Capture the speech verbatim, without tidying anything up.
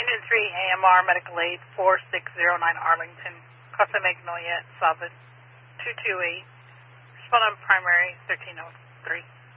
Unit three, A M R, Medical Aid, four six zero nine Arlington, Casa Magnolia, Salvador, two two eight. Respondent primary, thirteen oh three.